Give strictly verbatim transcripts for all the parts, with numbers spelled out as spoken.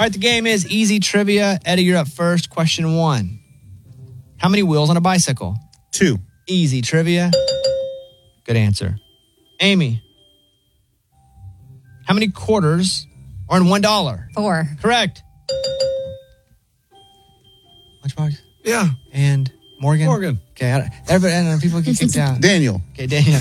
right, the game is easy trivia. Eddie, you're up first. Question one. How many wheels on a bicycle? Two. Easy trivia. Good answer. Amy, how many quarters are in one dollar? Four. Correct. Lunchbox? Yeah. And Morgan? Morgan. Okay, I- everybody, I don't know, people get kicked out. Daniel. Okay, Daniel.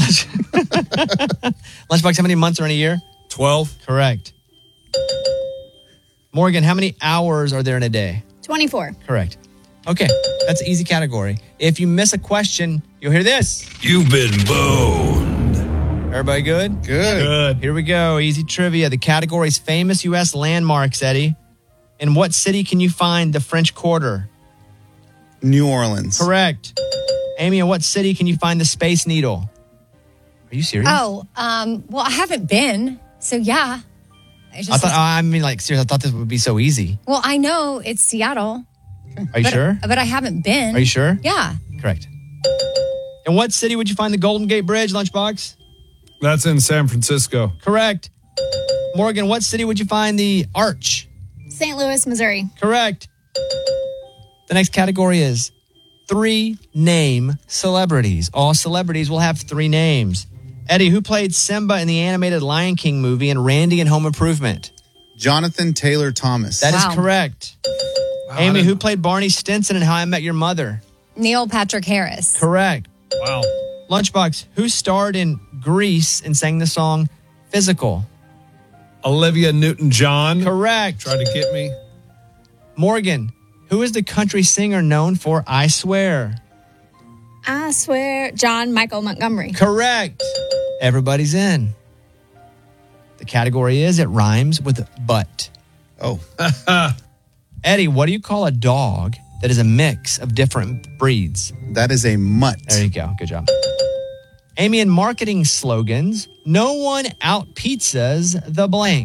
Lunchbox, how many months are in a year? twelve. Correct. Morgan, how many hours are there in a day? twenty-four. Correct. Okay, that's an easy category. If you miss a question, you'll hear this. You've been boned. Everybody good? Good. Good. Here we go. Easy trivia. The category is famous U S landmarks, Eddie. In what city can you find the French Quarter? New Orleans. Correct. Amy, in what city can you find the Space Needle? Are you serious? Oh, um, well, I haven't been, so yeah. It's I just- thought, I mean, like, seriously, I thought this would be so easy. well, I know it's Seattle. Are you but, sure? But I haven't been. Are you sure? Yeah. Correct. In what city would you find the Golden Gate Bridge, Lunchbox? That's in San Francisco. Correct. Morgan, what city would you find the Arch? Saint Louis, Missouri. Correct. The next category is three name celebrities. All celebrities will have three names. Eddie, who played Simba in the animated Lion King movie and Randy in Home Improvement? Jonathan Taylor Thomas. That Wow. is correct. Wow, I Amy, didn't- who played Barney Stinson in How I Met Your Mother? Neil Patrick Harris. Correct. Wow. Lunchbox, who starred in Grease and sang the song Physical? Olivia Newton-John. Correct. Tried to get me. Morgan, who is the country singer known for I Swear? I swear, John Michael Montgomery. Correct. Everybody's in. The category is it rhymes with butt. Oh. Eddie, what do you call a dog that is a mix of different breeds? That is a mutt. There you go. Good job. Amy, in marketing slogans, no one out pizzas the blank.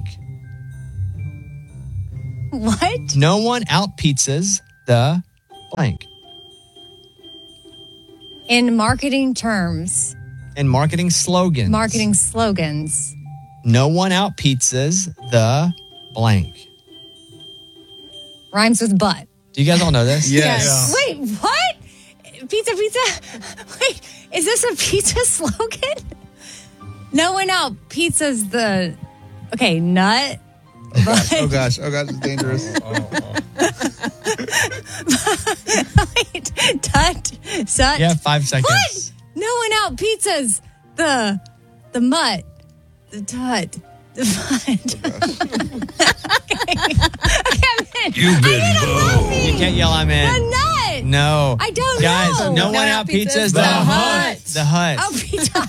What? No one out pizzas the blank. In marketing terms, In marketing slogans, marketing slogans, no one out pizzas the blank. rhymes with butt. Do you guys all know this? Yes. Wait, what? Pizza, pizza. Wait, is this a pizza slogan? No one out pizza's the okay nut. But Oh gosh. Oh gosh, it's dangerous. wait, tut, sut. Yeah, five seconds. What? No one out pizza's the the mutt, the tut, the butt. okay. okay, I'm in. You've been I boned. You can't yell, I'm in. The nut. No. I don't Guys, know. no No one one out out pizzas pizzas the, the hut. Hut. The hut. Oh, pizza.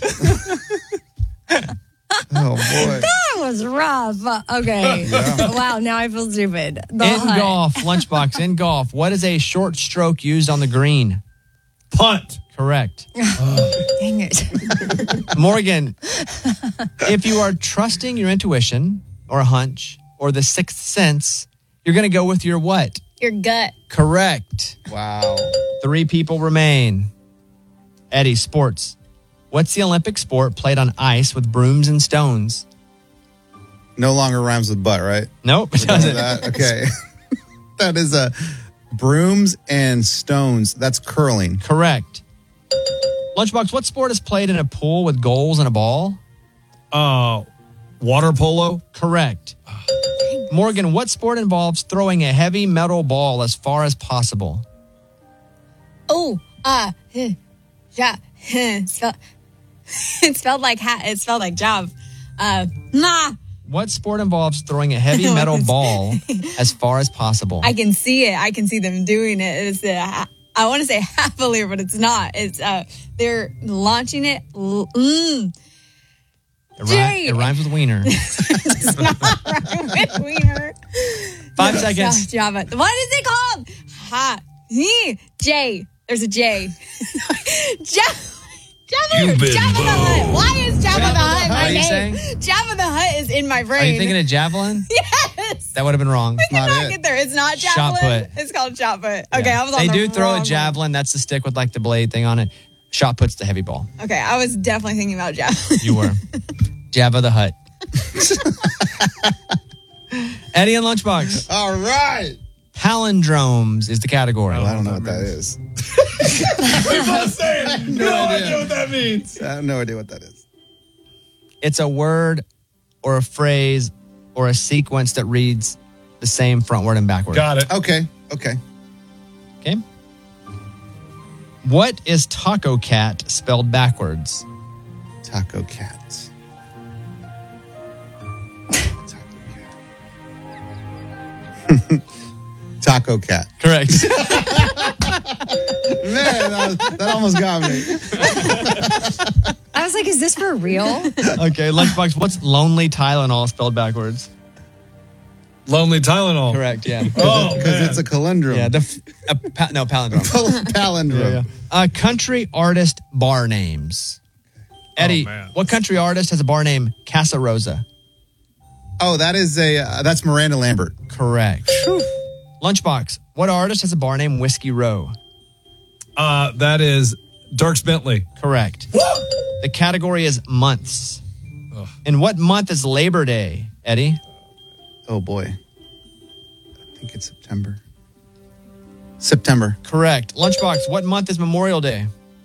Oh boy. That was rough. Okay. Wow, now I feel stupid. The in hut. golf, Lunchbox, in golf, what is a short stroke used on the green? Punt. Correct. Dang it. Morgan, if you are trusting your intuition or a hunch or the sixth sense, you're going to go with your what? Your gut. Correct. Wow. Three people remain. Eddie, sports. What's the Olympic sport played on ice with brooms and stones? No longer rhymes with butt, right? Nope, it None of doesn't. that? Okay. That is a brooms and stones. That's curling. Correct. Lunchbox, what sport is played in a pool with goals and a ball? Uh, water polo. Correct. Morgan, what sport involves throwing a heavy metal ball as far as possible? Oh, uh, huh, ja, huh, spell, it's spelled like hat. It's spelled like job. Uh, nah. What sport involves throwing a heavy metal ball as far as possible? I can see it. I can see them doing it. It's uh, I want to say happily, but it's not. It's uh, they're launching it. L- Mm. it, rhy- it rhymes with wiener. It's not right with wiener. Five No, it's seconds. not Java. What is it called? Ha. He. J. There's a J. Java. Java, You've been Java the Hutt. boned. Why is Java the Hutt in What my are you name? saying? Java the Hutt is in my brain. Are you thinking of javelin? Yes. That would have been wrong. I not cannot it. get there. It's not Shot javelin. put. It's called shot put. Okay, Yeah. I was on They the do throw wrong a one. javelin. That's the stick with like the blade thing on it. Shot put's the heavy ball. Okay, I was definitely thinking about javelin. You were. Jabba the Hutt. Eddie and Lunchbox. All right. Palindromes is the category. Well, I don't know what that is. We both say it. No, No idea idea. what that means. I have no idea what that is. It's a word or a phrase or a sequence that reads the same frontward and backward. Got it. Okay. Okay. Okay. What is Taco Cat spelled backwards? Taco cat. Taco cat. Taco cat. Correct. Man, that, was- that almost got me. I was like, is this for real? Okay, Lunchbox, what's lonely Tylenol spelled backwards? Lonely Tylenol. Correct, yeah. Oh, Because man. it's a conundrum. Yeah, the f- uh, pa- no, palindrome. Palindrome. Uh, country artist bar names. Eddie, man. what country artist has a bar name Casa Rosa? Oh, that is a uh, that's Miranda Lambert. Correct. Lunchbox, what artist has a bar name Whiskey Row? Uh, that is Dirks Bentley. Correct. The category is months. And what month is Labor Day, Eddie? Oh boy, I think it's September. September. Correct. Lunchbox, what month is Memorial Day?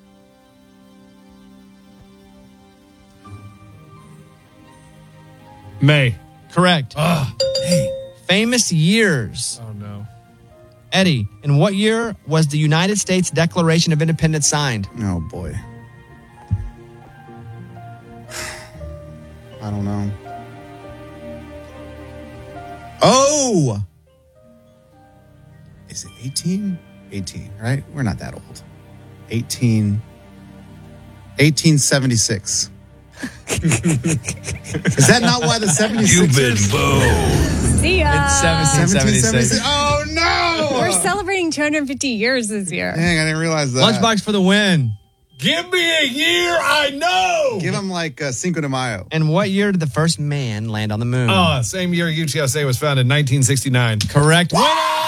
May. Correct. Ah, Famous years. oh no. Eddie, in what year was the United States Declaration of Independence signed? Oh boy. I don't know. Oh! Is it eighteen? eighteen, right? We're not that old. eighteen. eighteen seventy-six. Is that not why the seventy-six is? See ya. It's seventeen seventy-six. Oh no! We're celebrating two hundred fifty years this year. Dang, I didn't realize that. Lunchbox for the win. Give me a year I know. Give him like uh, Cinco de Mayo. And what year did the first man land on the moon? Oh, same year U T S A was founded, nineteen sixty-nine. Correct. Winner!